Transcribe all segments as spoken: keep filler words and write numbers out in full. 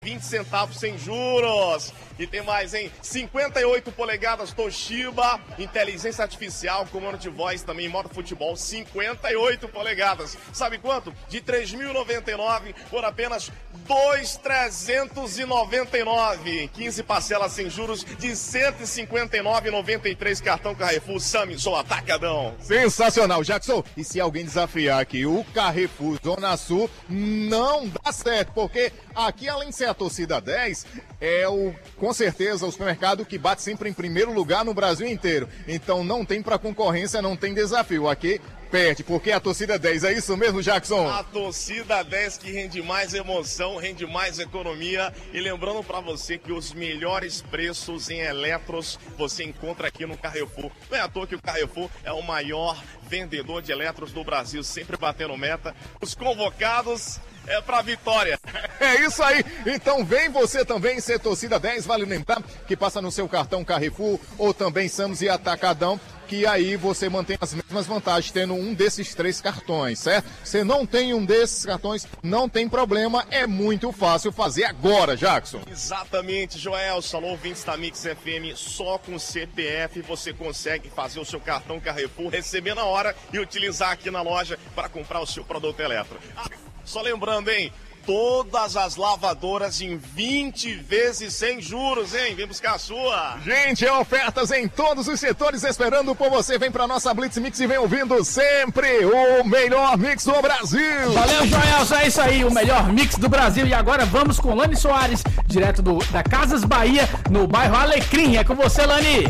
vinte centavos sem juros. E tem mais, hein? cinquenta e oito polegadas Toshiba, inteligência artificial, comando de voz também, modo futebol, cinquenta e oito polegadas. Sabe quanto? De três mil e noventa e nove por apenas dois mil trezentos e noventa e nove. quinze parcelas sem juros de cento e cinquenta e nove reais e noventa e três centavos. Cartão Carrefour, Sami, sou atacadão. Sensacional, Jackson. E se alguém desafiar aqui o Carrefour Zona Sul, não dá certo, porque aqui, além de ser a torcida dez, é o, com certeza, o supermercado que bate sempre em primeiro lugar no Brasil inteiro. Então não tem para concorrência, não tem desafio. Aqui perde, porque a torcida dez, é isso mesmo, Jackson? A torcida dez que rende mais emoção, rende mais economia. E lembrando para você que os melhores preços em eletros você encontra aqui no Carrefour. Não é à toa que o Carrefour é o maior vendedor de eletros do Brasil, sempre batendo meta. Os convocados é pra vitória. É isso aí. Então vem você também ser torcida dez. Vale lembrar que passa no seu cartão Carrefour ou também Sams e Atacadão, que aí você mantém as mesmas vantagens tendo um desses três cartões, certo? Você não tem um desses cartões, não tem problema, é muito fácil fazer agora, Jackson. Exatamente, Joel, salão ouvintes da Mix F M, só com C P F você consegue fazer o seu cartão Carrefour, receber na hora e utilizar aqui na loja para comprar o seu produto eletro. Ah, só lembrando, hein? Todas as lavadoras em vinte vezes sem juros, hein? Vem buscar a sua. Gente, é ofertas em todos os setores esperando por você. Vem pra nossa Blitz Mix e vem ouvindo sempre o melhor mix do Brasil. Valeu, Joel, é isso aí, o melhor mix do Brasil. E agora vamos com Lani Soares, direto do, da Casas Bahia, no bairro Alecrim. É com você, Lani.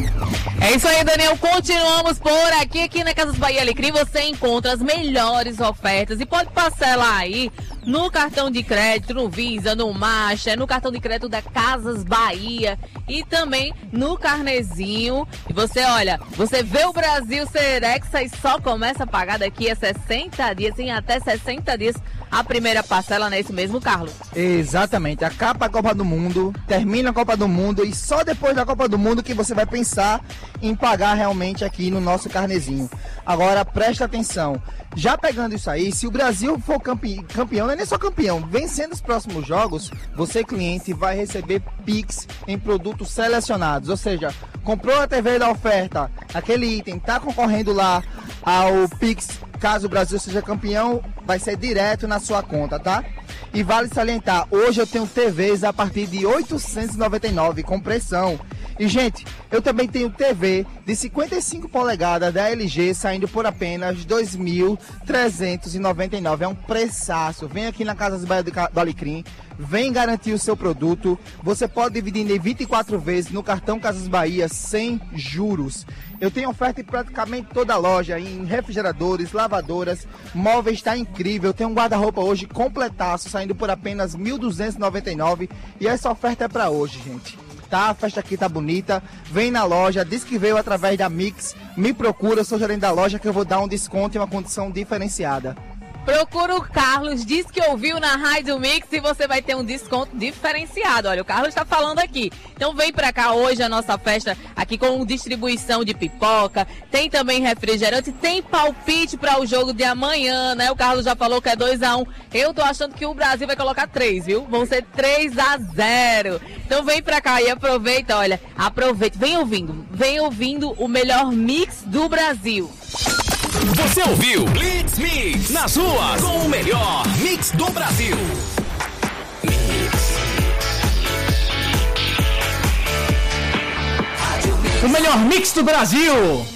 É isso aí, Daniel. Continuamos por aqui. Aqui na Casas Bahia Alecrim você encontra as melhores ofertas e pode parcelar aí no cartão de crédito, no Visa, no Marcha, no cartão de crédito da Casas Bahia e também no carnezinho. E você, olha, você vê o Brasil ser hexa e só começa a pagar daqui a sessenta dias, em até sessenta dias, a primeira parcela, não é isso mesmo, Carlos? Exatamente, acaba a Copa do Mundo, termina a Copa do Mundo e só depois da Copa do Mundo que você vai pensar em pagar realmente aqui no nosso carnezinho. Agora, presta atenção, já pegando isso aí, se o Brasil for campe... campeão, não é nem só campeão, vencendo os próximos jogos, você, cliente, vai receber Pix em produtos selecionados, ou seja, comprou a T V da oferta, aquele item está concorrendo lá ao Pix, caso o Brasil seja campeão, vai ser direto na sua conta, tá? E vale salientar, hoje eu tenho T Vs a partir de oitocentos e noventa e nove com pressão. E, gente, eu também tenho T V de cinquenta e cinco polegadas da L G saindo por apenas dois mil trezentos e noventa e nove. É um preçaço. Vem aqui na Casas Bahia do Alecrim, vem garantir o seu produto. Você pode dividir em vinte e quatro vezes no cartão Casas Bahia sem juros. Eu tenho oferta em praticamente toda a loja, em refrigeradores, lavadoras, móveis, está incrível. Eu tenho um guarda-roupa hoje completaço, saindo por apenas mil duzentos e noventa e nove. E essa oferta é para hoje, gente. Tá, a festa aqui tá bonita, vem na loja, diz que veio através da Mix, me procura, eu sou gerente da loja que eu vou dar um desconto e uma condição diferenciada. Procura o Carlos, diz que ouviu na Rádio Mix e você vai ter um desconto diferenciado. Olha, o Carlos está falando aqui. Então vem pra cá hoje a nossa festa aqui com distribuição de pipoca, tem também refrigerante, tem palpite para o jogo de amanhã, né? O Carlos já falou que é dois a um. Eu tô achando que o Brasil vai colocar três, viu? Vão ser três a zero. Então vem pra cá e aproveita, olha, aproveita, vem ouvindo, vem ouvindo o melhor mix do Brasil. Você ouviu Blitz Mix nas ruas com o melhor mix do Brasil. O melhor mix do Brasil.